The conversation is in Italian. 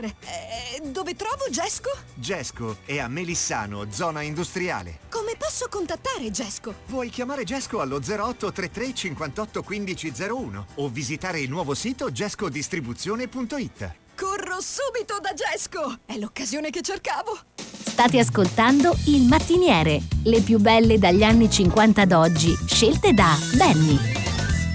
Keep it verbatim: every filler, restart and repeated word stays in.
Eh, dove trovo Gesco? Gesco è a Melissano, zona industriale. Come posso contattare Gesco? Puoi chiamare Gesco allo zero otto tre tre cinquantotto quindici zero uno o visitare il nuovo sito gescodistribuzione punto it. Corro subito da Gesco! È l'occasione che cercavo! State ascoltando Il Mattiniere, le più belle dagli anni cinquanta ad oggi, scelte da Benny.